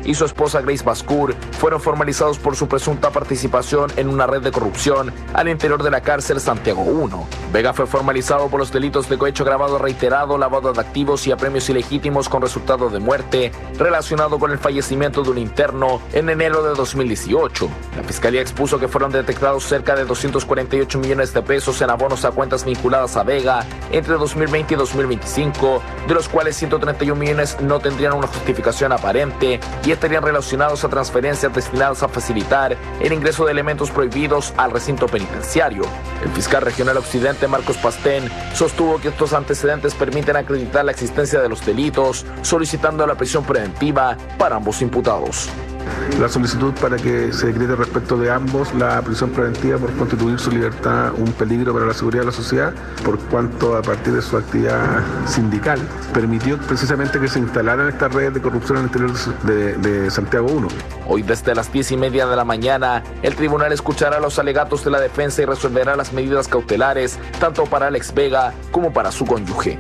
y su esposa Grace Bascour fueron formalizados por su presunta participación en una red de corrupción al interior de la cárcel Santiago 1. Vega fue formalizado por los delitos de cohecho agravado reiterado, lavado de activos y apremios ilegítimos con resultado de muerte relacionado con el fallecimiento de un interno en enero de 2018. La Fiscalía expuso que fueron detectados cerca de 248 millones de pesos en abonos a cuentas vinculadas a Vega entre 2020 y 2025, de los cuales 131 millones no tendrían una justificación aparente y estarían relacionados a transferencias destinadas a facilitar el ingreso de elementos prohibidos al recinto penitenciario. El fiscal regional occidente, Marcos Pastén, sostuvo que estos antecedentes permiten acreditar la existencia de los delitos, solicitando la prisión preventiva para ambos imputados. La solicitud para que se decrete respecto de ambos la prisión preventiva por constituir su libertad un peligro para la seguridad de la sociedad, por cuanto a partir de su actividad sindical permitió precisamente que se instalaran estas redes de corrupción en el interior de Santiago 1. Hoy desde las 10:30 de la mañana, el tribunal escuchará los alegatos de la defensa y resolverá las medidas cautelares tanto para Alex Vega como para su cónyuge.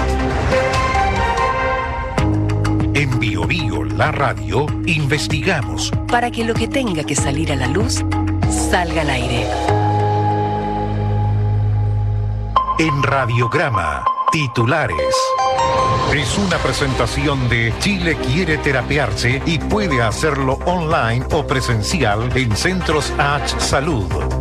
En Bio Bio, la radio, investigamos para que lo que tenga que salir a la luz salga al aire. En Radiograma, titulares. Es una presentación de Chile quiere terapiarse y puede hacerlo online o presencial en Centros H Salud.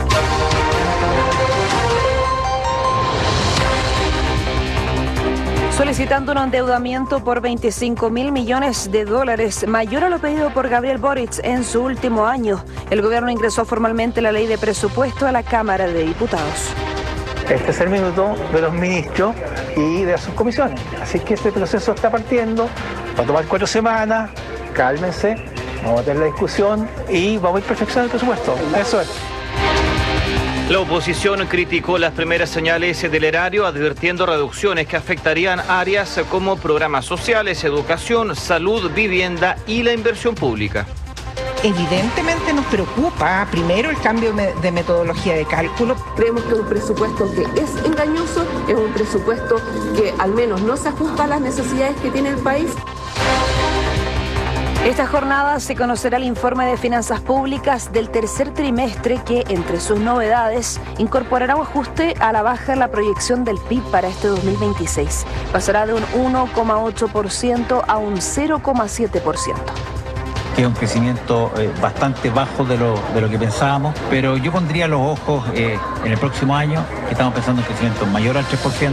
Solicitando un endeudamiento por $25.000 millones mayor a lo pedido por Gabriel Boric en su último año. El gobierno ingresó formalmente la ley de presupuesto a la Cámara de Diputados. Este es el minuto de los ministros y de las subcomisiones. Así que este proceso está partiendo, va a tomar 4 semanas, cálmense, vamos a tener la discusión y vamos a ir perfeccionando el presupuesto. Eso es. La oposición criticó las primeras señales del erario, advirtiendo reducciones que afectarían áreas como programas sociales, educación, salud, vivienda y la inversión pública. Evidentemente nos preocupa, primero, el cambio de metodología de cálculo. Creemos que es un presupuesto que es engañoso, es un presupuesto que al menos no se ajusta a las necesidades que tiene el país. Esta jornada se conocerá el informe de finanzas públicas del tercer trimestre que, entre sus novedades, incorporará un ajuste a la baja en la proyección del PIB para este 2026. Pasará de un 1,8% a un 0,7%. Es un crecimiento bastante bajo de lo que pensábamos, pero yo pondría los ojos en el próximo año, que estamos pensando en un crecimiento mayor al 3%.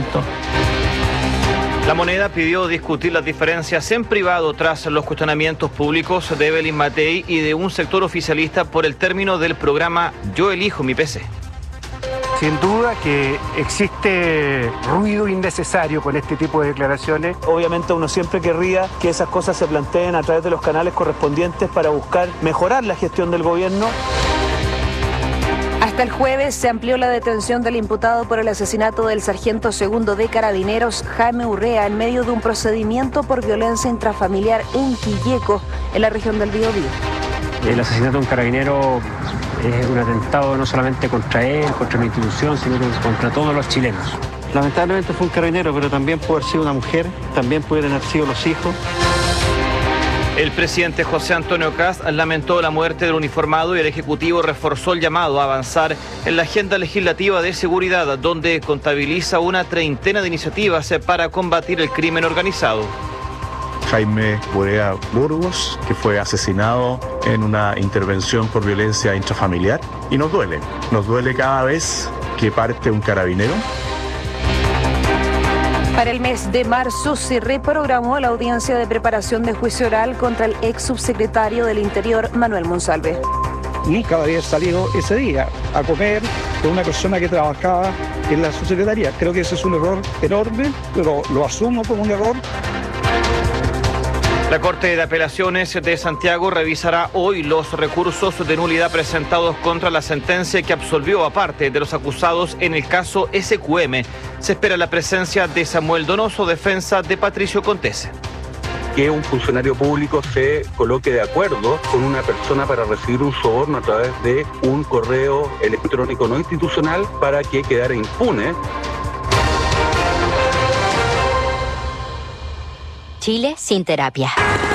La Moneda pidió discutir las diferencias en privado tras los cuestionamientos públicos de Evelyn Matei y de un sector oficialista por el término del programa Yo elijo mi PC. Sin duda que existe ruido innecesario con este tipo de declaraciones. Obviamente uno siempre querría que esas cosas se planteen a través de los canales correspondientes para buscar mejorar la gestión del gobierno. Hasta el jueves se amplió la detención del imputado por el asesinato del sargento segundo de Carabineros, Jaime Urrea, en medio de un procedimiento por violencia intrafamiliar en Quilleco, en la región del Biobío. El asesinato de un carabinero es un atentado no solamente contra él, contra la institución, sino contra todos los chilenos. Lamentablemente fue un carabinero, pero también puede haber sido una mujer, también pueden haber sido los hijos. El presidente José Antonio Kast lamentó la muerte del uniformado y el Ejecutivo reforzó el llamado a avanzar en la agenda legislativa de seguridad, donde contabiliza una treintena de iniciativas para combatir el crimen organizado. Jaime Urrea Burgos, que fue asesinado en una intervención por violencia intrafamiliar, y nos duele cada vez que parte un carabinero. Para el mes de marzo se reprogramó la audiencia de preparación de juicio oral contra el ex subsecretario del Interior, Manuel Monsalve. Nunca había salido ese día a comer con una persona que trabajaba en la subsecretaría. Creo que ese es un error enorme, pero lo asumo como un error. La Corte de Apelaciones de Santiago revisará hoy los recursos de nulidad presentados contra la sentencia que absolvió a parte de los acusados en el caso SQM. Se espera la presencia de Samuel Donoso, defensa de Patricio Contese. Que un funcionario público se coloque de acuerdo con una persona para recibir un soborno a través de un correo electrónico no institucional para que quedara impune. Chile sin terapia.